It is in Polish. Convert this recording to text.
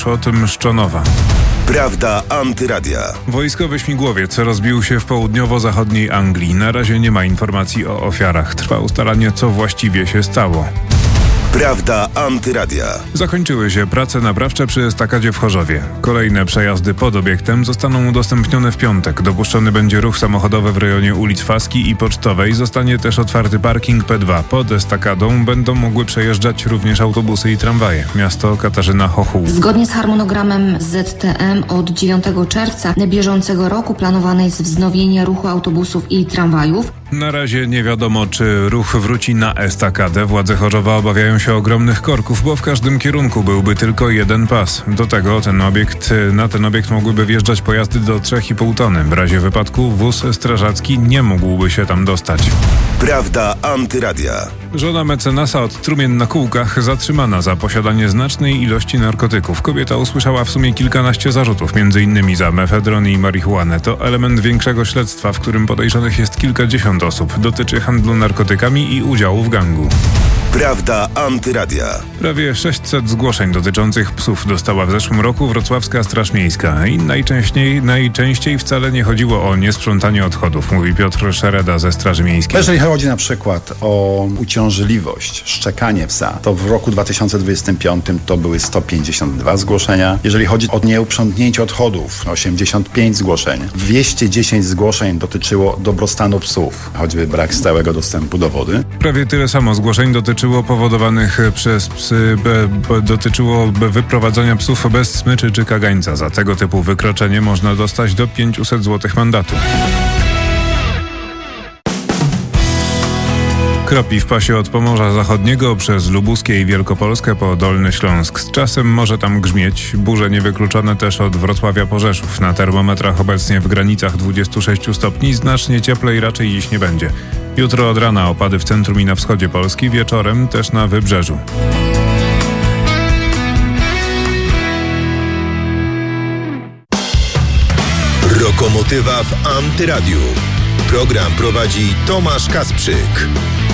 od Mszczonowa. Prawda Antyradia. Wojskowy śmigłowiec rozbił się w południowo-zachodniej Anglii. Na razie nie ma informacji o ofiarach. Trwa ustalanie, co właściwie się stało. Prawda Antyradia. Zakończyły się prace naprawcze przy estakadzie w Chorzowie. Kolejne przejazdy pod obiektem zostaną udostępnione w piątek. Dopuszczony będzie ruch samochodowy w rejonie ulic Faski i Pocztowej. Zostanie też otwarty parking P2. Pod estakadą będą mogły przejeżdżać również autobusy i tramwaje. Miasto Katarzyna Hochuł. Zgodnie z harmonogramem ZTM od 9 czerwca bieżącego roku planowane jest wznowienie ruchu autobusów i tramwajów. Na razie nie wiadomo, czy ruch wróci na estakadę. Władze Chorzowa obawiają się ogromnych korków, bo w każdym kierunku byłby tylko jeden pas. Do tego na ten obiekt mogłyby wjeżdżać pojazdy do 3,5 tony. W razie wypadku wóz strażacki nie mógłby się tam dostać. Prawda Antyradia. Żona mecenasa od trumien na kółkach zatrzymana za posiadanie znacznej ilości narkotyków. Kobieta usłyszała w sumie kilkanaście zarzutów, m.in. za mefedron i marihuanę. To element większego śledztwa, w którym podejrzanych jest kilkadziesiąt osób. Dotyczy handlu narkotykami i udziału w gangu. Prawda Antyradia. Prawie 600 zgłoszeń dotyczących psów dostała w zeszłym roku wrocławska Straż Miejska. I najczęściej wcale nie chodziło o niesprzątanie odchodów, mówi Piotr Szereda ze Straży Miejskiej. Jeżeli chodzi na przykład o uciążliwość, szczekanie psa, to w roku 2025 to były 152 zgłoszenia. Jeżeli chodzi o nieuprzątnięcie odchodów, 85 zgłoszeń. 210 zgłoszeń dotyczyło dobrostanu psów, choćby brak stałego dostępu do wody. Prawie tyle samo zgłoszeń dotyczyło wyprowadzania psów bez smyczy czy kagańca. Za tego typu wykroczenie można dostać do 500 zł mandatu. Kropi w pasie od Pomorza Zachodniego przez Lubuskie i Wielkopolskę po Dolny Śląsk. Z czasem może tam grzmieć. Burze niewykluczone też od Wrocławia po Rzeszów. Na termometrach obecnie w granicach 26 stopni. Znacznie cieplej raczej dziś nie będzie. Jutro od rana opady w centrum i na wschodzie Polski. Wieczorem też na wybrzeżu. Lokomotywa w Antyradiu. Program prowadzi Tomasz Kasprzyk.